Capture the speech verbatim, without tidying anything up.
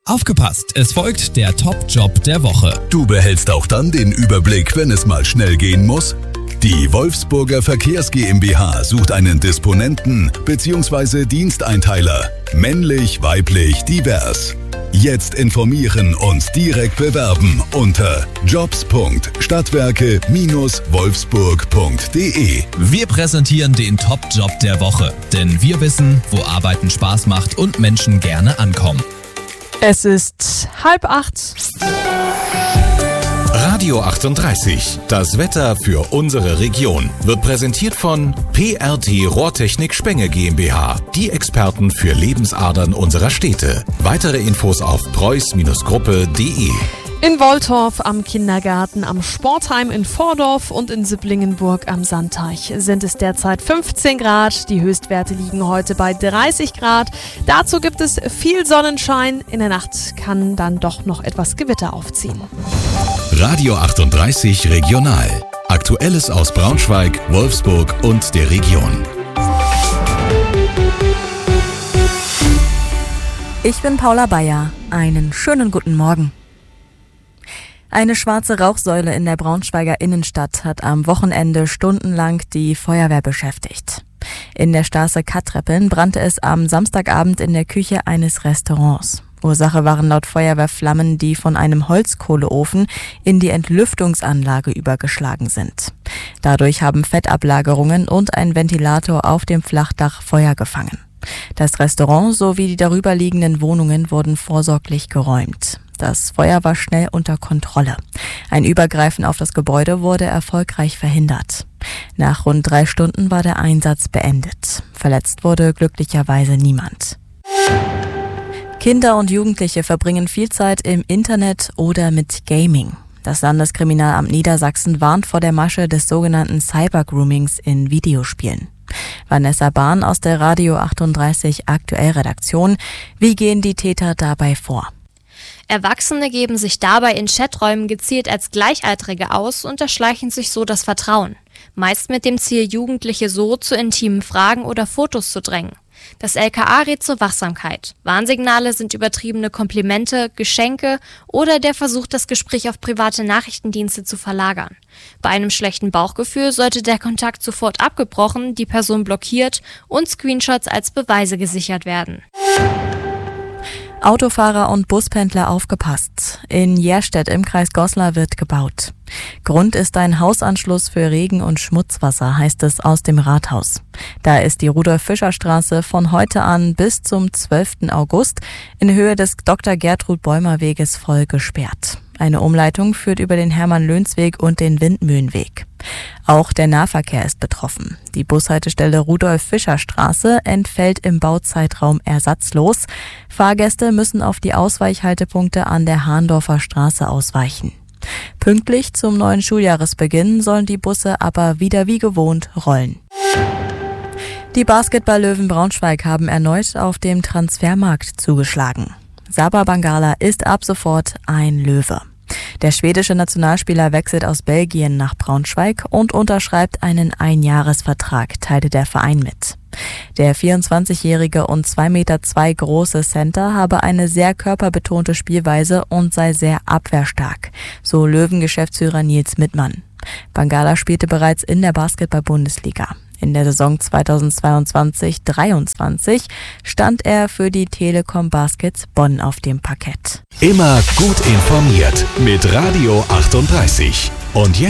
Aufgepasst, es folgt der Top-Job der Woche. Du behältst auch dann den Überblick, wenn es mal schnell gehen muss? Die Wolfsburger Verkehrs GmbH sucht einen Disponenten bzw. Diensteinteiler. Männlich, weiblich, divers. Jetzt informieren und direkt bewerben unter jobs punkt stadtwerke Bindestrich wolfsburg punkt de. Wir präsentieren den Top-Job der Woche, denn wir wissen, wo Arbeiten Spaß macht und Menschen gerne ankommen. Es ist halb acht. Radio achtunddreißig, das Wetter für unsere Region, wird präsentiert von P R T Rohrtechnik Spenge GmbH, die Experten für Lebensadern unserer Städte. Weitere Infos auf preuß Gruppe punkt de. In Woltorf am Kindergarten, am Sportheim in Vordorf und in Sipplingenburg am Sandteich sind es derzeit fünfzehn Grad. Die Höchstwerte liegen heute bei dreißig Grad. Dazu gibt es viel Sonnenschein. In der Nacht kann dann doch noch etwas Gewitter aufziehen. Radio achtunddreißig Regional. Aktuelles aus Braunschweig, Wolfsburg und der Region. Ich bin Paula Bayer. Einen schönen guten Morgen. Eine schwarze Rauchsäule in der Braunschweiger Innenstadt hat am Wochenende stundenlang die Feuerwehr beschäftigt. In der Straße Kattreppeln brannte es am Samstagabend in der Küche eines Restaurants. Ursache waren laut Feuerwehr Flammen, die von einem Holzkohleofen in die Entlüftungsanlage übergeschlagen sind. Dadurch haben Fettablagerungen und ein Ventilator auf dem Flachdach Feuer gefangen. Das Restaurant sowie die darüberliegenden Wohnungen wurden vorsorglich geräumt. Das Feuer war schnell unter Kontrolle. Ein Übergreifen auf das Gebäude wurde erfolgreich verhindert. Nach rund drei Stunden war der Einsatz beendet. Verletzt wurde glücklicherweise niemand. Kinder und Jugendliche verbringen viel Zeit im Internet oder mit Gaming. Das Landeskriminalamt Niedersachsen warnt vor der Masche des sogenannten Cybergroomings in Videospielen. Vanessa Bahn aus der Radio achtunddreißig Aktuell-Redaktion. Wie gehen die Täter dabei vor? Erwachsene geben sich dabei in Chaträumen gezielt als Gleichaltrige aus und erschleichen sich so das Vertrauen. Meist mit dem Ziel, Jugendliche so zu intimen Fragen oder Fotos zu drängen. Das L K A rät zur Wachsamkeit. Warnsignale sind übertriebene Komplimente, Geschenke oder der Versuch, das Gespräch auf private Nachrichtendienste zu verlagern. Bei einem schlechten Bauchgefühl sollte der Kontakt sofort abgebrochen, die Person blockiert und Screenshots als Beweise gesichert werden. Autofahrer und Buspendler aufgepasst. In Jerstedt im Kreis Goslar wird gebaut. Grund ist ein Hausanschluss für Regen- und Schmutzwasser, heißt es aus dem Rathaus. Da ist die Rudolf-Fischer-Straße von heute an bis zum zwölften August in Höhe des Doktor Gertrud Bäumer Weges voll gesperrt. Eine Umleitung führt über den Hermann-Löns-Weg und den Windmühlenweg. Auch der Nahverkehr ist betroffen. Die Bushaltestelle Rudolf-Fischer-Straße entfällt im Bauzeitraum ersatzlos. Fahrgäste müssen auf die Ausweichhaltepunkte an der Hahndorfer Straße ausweichen. Pünktlich zum neuen Schuljahresbeginn sollen die Busse aber wieder wie gewohnt rollen. Die Basketball-Löwen Braunschweig haben erneut auf dem Transfermarkt zugeschlagen. Saba Bangala ist ab sofort ein Löwe. Der schwedische Nationalspieler wechselt aus Belgien nach Braunschweig und unterschreibt einen Einjahresvertrag, teilte der Verein mit. Der vierundzwanzigjährige und zwei Meter zwei große Center habe eine sehr körperbetonte Spielweise und sei sehr abwehrstark, so Löwen-Geschäftsführer Nils Mittmann. Bangala spielte bereits in der Basketball-Bundesliga. In der Saison zweitausendzweiundzwanzig dreiundzwanzig stand er für die Telekom Baskets Bonn auf dem Parkett. Immer gut informiert mit Radio achtunddreißig. Und jetzt